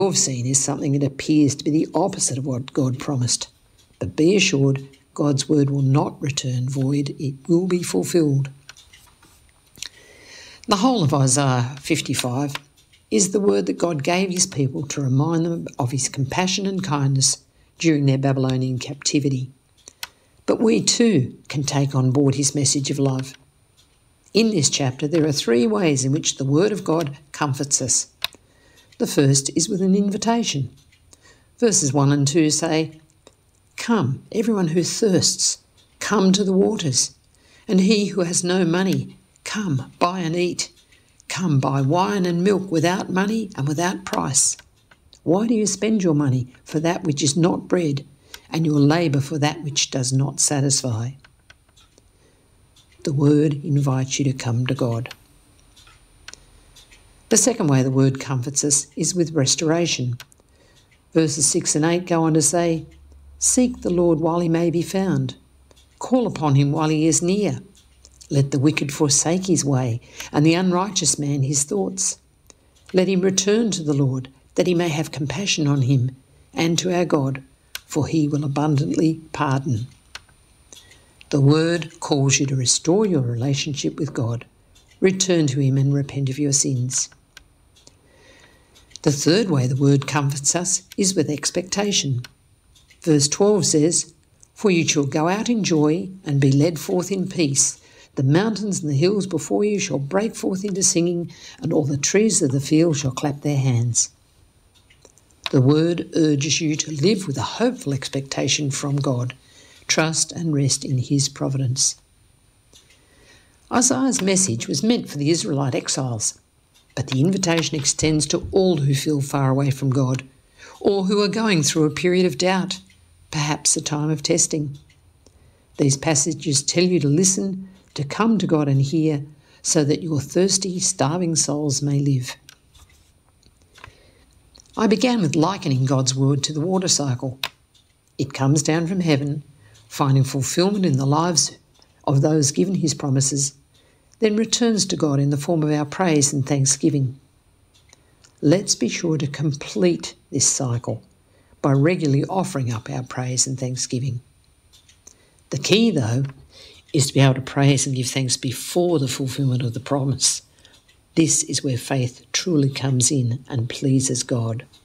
you've seen is something that appears to be the opposite of what God promised. But be assured, God's word will not return void. It will be fulfilled. The whole of Isaiah 55 is the word that God gave his people to remind them of his compassion and kindness during their Babylonian captivity. But we too can take on board his message of love. In this chapter, there are 3 ways in which the word of God comforts us. The first is with an invitation. Verses 1 and 2 say, "Come, everyone who thirsts, come to the waters. And he who has no money, come, buy and eat. Come, buy wine and milk without money and without price. Why do you spend your money for that which is not bread, and your labour for that which does not satisfy?" The word invites you to come to God. The second way the word comforts us is with restoration. Verses 6 and 8 go on to say, "Seek the Lord while he may be found. Call upon him while he is near. Let the wicked forsake his way, and the unrighteous man his thoughts. Let him return to the Lord, that he may have compassion on him, and to our God, for he will abundantly pardon." The word calls you to restore your relationship with God. Return to him and repent of your sins. The third way the word comforts us is with expectation. Verse 12 says, "For you shall go out in joy and be led forth in peace. The mountains and the hills before you shall break forth into singing, and all the trees of the field shall clap their hands." The word urges you to live with a hopeful expectation from God. Trust and rest in his providence. Isaiah's message was meant for the Israelite exiles, but the invitation extends to all who feel far away from God, or who are going through a period of doubt, perhaps a time of testing. These passages tell you to listen, to come to God and hear, so that your thirsty, starving souls may live. I began with likening God's word to the water cycle. It comes down from heaven, finding fulfilment in the lives of those given his promises, then returns to God in the form of our praise and thanksgiving. Let's be sure to complete this cycle by regularly offering up our praise and thanksgiving. The key, though, is to be able to praise and give thanks before the fulfilment of the promise. This is where faith truly comes in and pleases God.